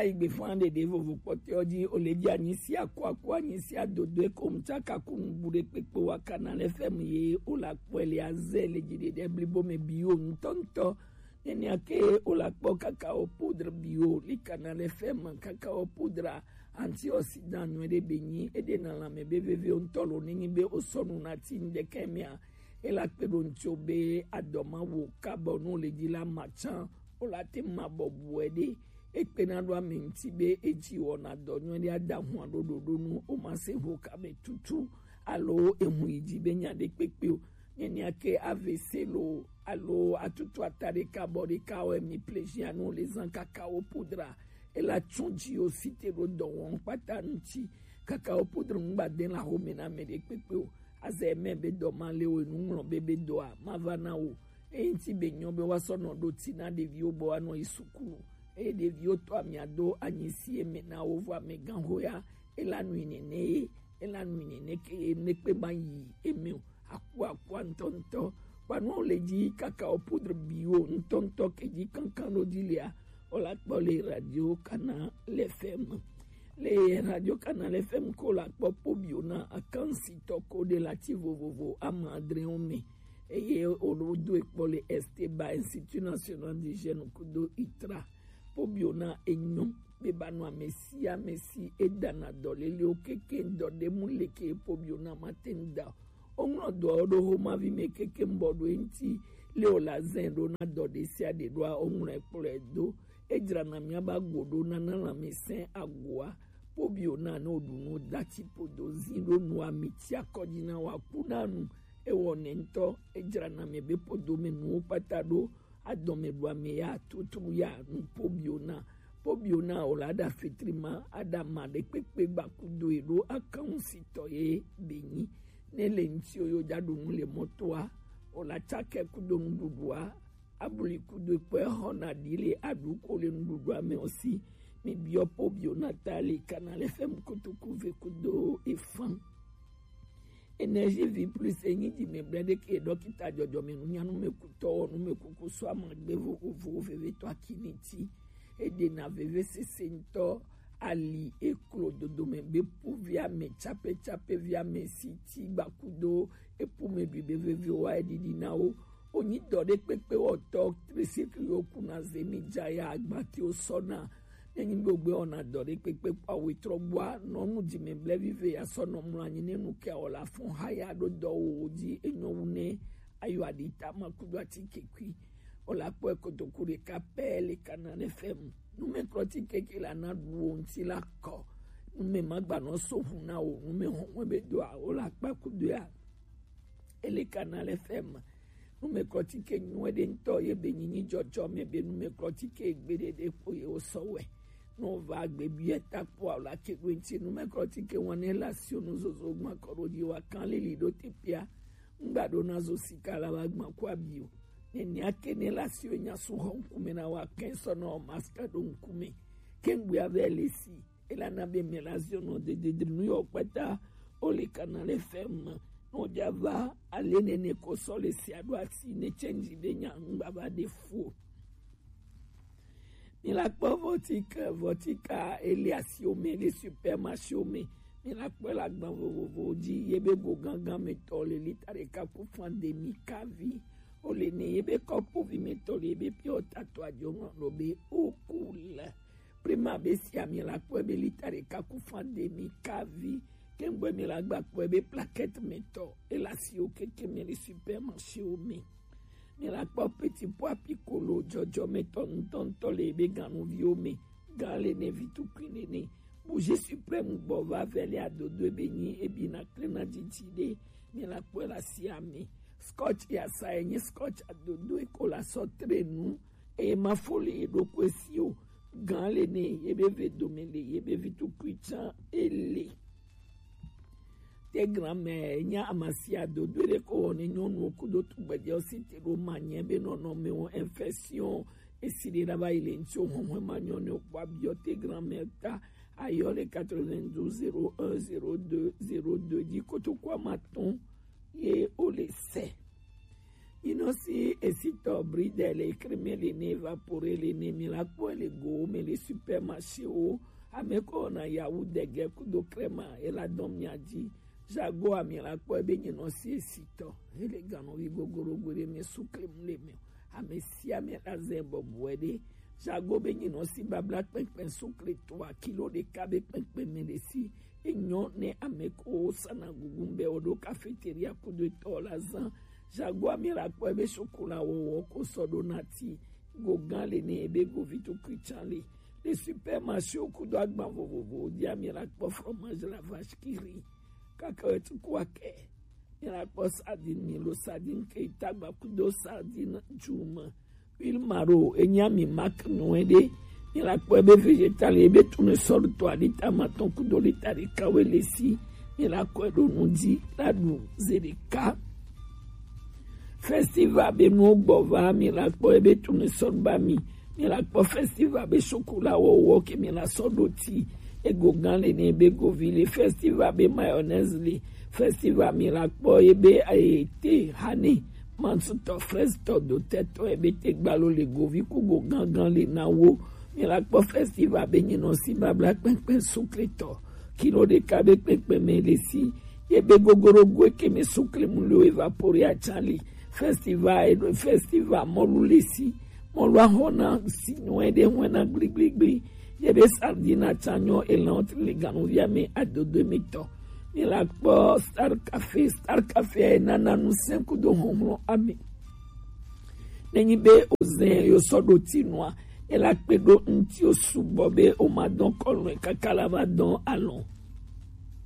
igbe fande de vovo pote odi oleji anyisi akwa anyisi adodo ekomtaka kumbure pepe wa Canal FM ye olakpo ele azele jide de blibo me bio ntonto neni ake olakpo cacao poudre bio li Canal FM cacao poudre antioxydant nwede benyi ede na la me beveve ontolo nini be osonu na tinde kemia elakpedo nchobe adoma wo carbon oleji la machan olate mabobuede ekpenadwa mentibe eji wona donyo ni adahu adododo nu o ma se ho ka me tutu alo emu iji benya de pepe ni ake AVC lo alo atutu atare kabori ka o mi plesia no les en cacao poudre et la chunji o cité ro don patanti cacao poudre ngba den la homena me de pepe azeme be do male o nu bebe doa mavana o enti benyo be wasono do tina de viobo ano isukuru et de vioto amiado anyisi emena ovo ameganhoya ela nuinene ke nekpe bayi emi akwa ntonto pano leji cacao poudre bio ntonto keji kankano dilia ola pole radio Canal FM le radio Canal FM ko la popo bio na akansi toko de lativo vovo amadre ome eye olodo ekpole Esteba Institut National d'Hygiène kudo itra pobiona enyo bebano mesia mesi edana dolele okeke ndode muleke pobiona matenda onno do ho mavi mekeke mbodo enti leola zendo na dode sia de doa onno ekpledo ejra na miaba godo na na mesen agwa pobiona no dunu dati podozi ro no amitia kodina wa kunanu ewonento ejra na mebe podome no patado adome do meya tutu ya pobiona olada fitrima adama de pepe bakudo ero akansi toye benyi nele ntio yo jadu mule motoa ola chake kudo ndudua abuli kudo pe hona dile aduko le ndudua me aussi mi bio pobiona tali Canal FM kutukuve kudo efan Énergie vie plus enyi di me blende ke dokita jojo me nyanu me kuto no me kukuso amagbe vo veve to akiniti e de na veve sento ali e clodo do me be pou via me chape via me siti bakudo e pou me bibe veve wa e di nao oni dode pepe oto tricycle okuna zemi jaya agbati osona neni gbogbe ona dore pepe pa witrobwa nonu di memble vive ya sono mlanyi nenu ke ola fun haya do oji enyowune ayo adita makudu atikekwi ola po ekotokure kapele Canal FM nume krotike kila na duo ntila ko nume magba no sofu na o nume honwe be do ola pa kudu ya ele Canal FM nume krotike nwede nto ye benyinyi jojo me be nume krotike egbede de po ye osowe no va gbebie tapo la kegwenti no mekrotike wane lasio no zozo gma koroji wa kan lili do tipia ngbado nazo sikala wa gma kwa bio neni akene lasio nya so honkume na wa kenso no maskado nkume kengbu ya velesi ela na be melasio no de New York pata ole Canal FM no java alene ne kosole si adwati ne change benya ngbaba de fou mi la po votika eliasiome les supermarchés mi la po la gban vovo di yebe go gangan metole litare ka pour pandémie kavi ole ne yebe ko pour vi metole yebe pio tatouage no be okul prima besia mi la po be litare ka pour pandémie kavi kembo mi la gba po be plaquette meto elasio keke mi les supermarchés mi la po petit pois piccolo jojo meton tonto le be ganu viome gale ne vitu kwinene bouger suprême bova vele adodo benyi ebina klena jitide mi la po la siame scotch ya saenye scotch adodo e kola sotre nu e ma folie do kwesio gale ne yebe vedomele yebe vitu kwicha ele te grand-mère nya amasia do dure ko ne nyonu okudo tugbeje osite roma nye be no me infection esiri raba ile ncho homo manyone okwa biote grand-mère ta ayole 92010202 di koto kwa maton ye ole se Inosi esito bride le creme le ne evaporé le ne miracle le go mais les supermarchés o ameko na yaou de gekudo crema et la domiadi jago a miracle be inosi esito ele gano vigogoro gore me sukle mle me amesia me azembo boede jago be inosi babla pen sukle 3 kilo de kabe pen melesi enyo ne ameko sana gugumbe odo cafeteria kudo $1 Jagua miracle ebe chocolat wo ko sodonati gogan le ne ebe go vito kuchali les supermarchés au coup d'agba vovovo dia miracle fromage la vache qui rit cacahuète kwake miracle sardine lo sardine ke tagba kudo sardine juma huile maro enyami mak noede miracle ebe végétal ebe tourne sol toilette amaton kudo litari kawelesi miracle do nundi la du zerika Festival be no bova miracle ebe tourne sol bami miracle festival be chocolat wo ke mila sodoti e gogan le ne be govile festival be mayonnaise le festival miracle ebe aete hani mansuto fresto do teto ebe te gbalo le govi ku gogan gan le nawo miracle festival be nyino si babla pen sukleto kilo de kabe pen melesi ebe gogoro gwe ke me sukle mulo evaporer a chali festival molulisi molwa hona sinuede wena gligligli yebe sardina chanyo elante le ganovia me adodo mito miracle star cafe nana nu 5 do honro ami nenyi be ozen yo sodo tinwa ela pedo nti osubo be o madon kolwe kakalava don alon